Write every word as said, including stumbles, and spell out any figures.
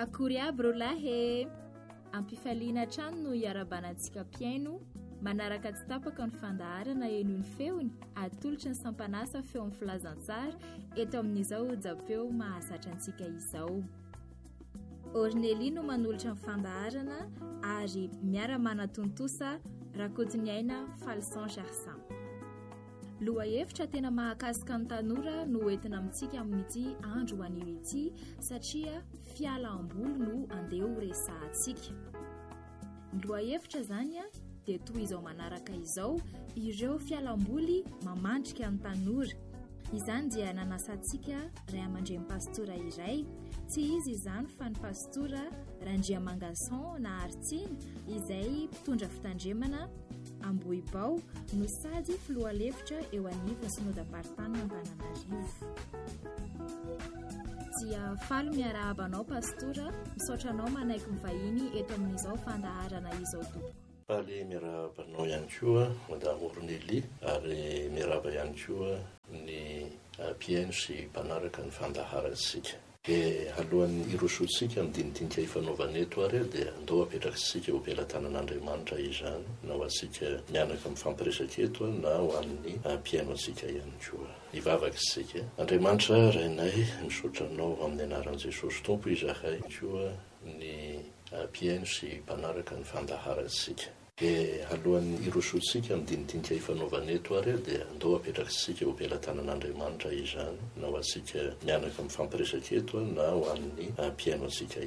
akory aby ro lahy ampifaliana trano no iarabanantsika mpiaino manaraka tsy tapaka ny fandaharana eno ny feony atolotra ny sampanasa feo amin'ny filazantsara eto amin'izao japeo mahasatra antsika izao. Orneli no manolotra ny fandaharana ary miara-manatontosa rakotiny aina Falson Gersan. Loha hevitra tena mahakasika ny tanora no entina amintsika amin'ity andro anio ity satria fialam-boly no andeha ho resahantsika. Ny loha hevitra zany a dia toy izao manaraka izao, ireo fialam-boly mamandrika ny tanora. Izany dia nanasantsika ray aman-dren'ny pastora iray, tsy izy izany fa ny pastora Randriamangason na Artsiny izay mpitondra fitandremana Ambohibao no sady filohalefitra eo anivon'ny synodam-paritany Antananarivo. Dia faly miarahaba pastora, misaotra anao manaiky ny vahiny eto amin'izao fandaharana izao tompoko. Faly miarabanao ihany koa Madame Orneli ary miaraba ihany koa ny mpiaino sy mpanaraka ny fandaharantsika. Dia alohan'ny hirosotsika amin'ny dinidinika ifanaovana eto ary dia andao apetrakantsika ho belantanan'Andriamanitra izany na ho antsika mianaka mifampiresaka eto na ho an'ny mpiaino antsika ihany koa. Hivavaka isika. Andriamanitra rainay misaotra anao amin'ny anaran'i Jesosy Tompo izahay koa ny mpiaino sy mpanaraka ny fandaharantsika. Dia alohan'ny hirosotsika amin'ny dinidinika ifanaovana eto ary dia andao apetrakantsika ho belantanan'Andriamanitra izany na ho antsika mianaka mifampiresaka eto na ho an'ny mpiaino antsika